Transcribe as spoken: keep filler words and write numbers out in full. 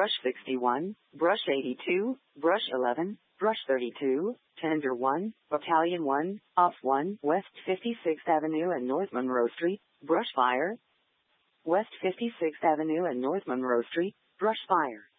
Brush sixty-one, Brush eighty-two, Brush eleven, Brush thirty-two, Tender one, Battalion one, Ops one, West fifty-sixth Avenue and North Monroe Street, Brush fire. West fifty-sixth Avenue and North Monroe Street, brush fire.